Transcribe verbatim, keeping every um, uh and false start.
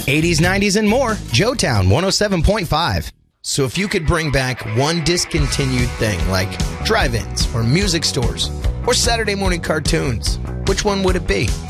eighties, nineties, and more. Joetown one oh seven point five. So if you could bring back one discontinued thing, like drive-ins or music stores or Saturday morning cartoons, which one would it be?